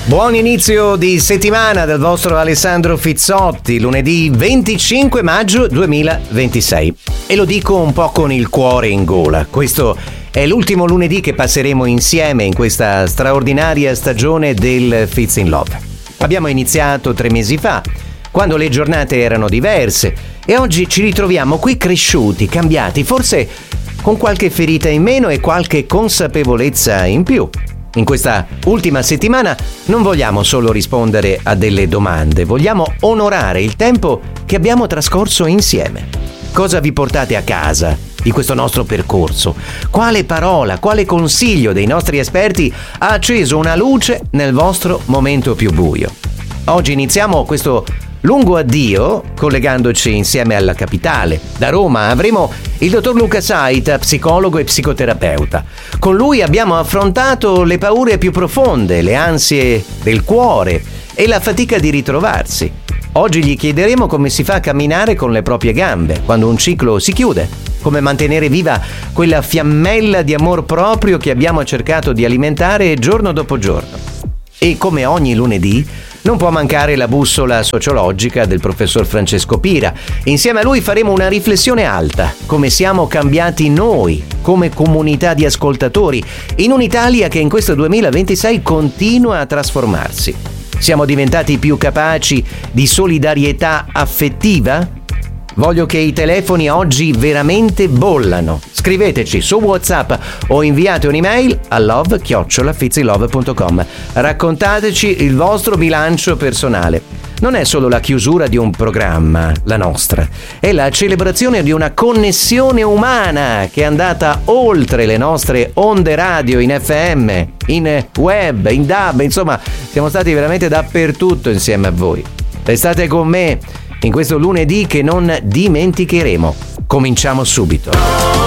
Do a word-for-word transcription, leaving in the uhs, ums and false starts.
Buon inizio di settimana dal vostro Alessandro Fizzotti, lunedì venticinque maggio duemilaventisei. E lo dico un po' con il cuore in gola. Questo è l'ultimo lunedì che passeremo insieme in questa straordinaria stagione del Fizz in Love. Abbiamo iniziato tre mesi fa, quando le giornate erano diverse, e oggi ci ritroviamo qui cresciuti, cambiati, forse con qualche ferita in meno e qualche consapevolezza in più. In questa ultima settimana non vogliamo solo rispondere a delle domande, vogliamo onorare il tempo che abbiamo trascorso insieme. Cosa vi portate a casa di questo nostro percorso? Quale parola, quale consiglio dei nostri esperti ha acceso una luce nel vostro momento più buio? Oggi iniziamo questo lungo addio collegandoci insieme alla capitale. Da Roma avremo il dottor Luca Saita, psicologo e psicoterapeuta. Con lui abbiamo affrontato le paure più profonde, le ansie del cuore e la fatica di ritrovarsi. Oggi gli chiederemo come si fa a camminare con le proprie gambe quando un ciclo si chiude, come mantenere viva quella fiammella di amor proprio che abbiamo cercato di alimentare giorno dopo giorno. E come ogni lunedì non può mancare la bussola sociologica del professor Francesco Pira. Insieme a lui faremo una riflessione alta, come siamo cambiati noi, come comunità di ascoltatori, in un'Italia che in questo duemilaventisei continua a trasformarsi. Siamo diventati più capaci di solidarietà affettiva? Voglio che i telefoni oggi veramente bollano. Scriveteci su WhatsApp o inviate un'email a love chiocciola fizzilove punto com. Raccontateci il vostro bilancio personale. Non è solo la chiusura di un programma, la nostra, è la celebrazione di una connessione umana che è andata oltre le nostre onde radio in F M, in web, in D A B, insomma, siamo stati veramente dappertutto insieme a voi. Restate con me in questo lunedì che non dimenticheremo. Cominciamo subito.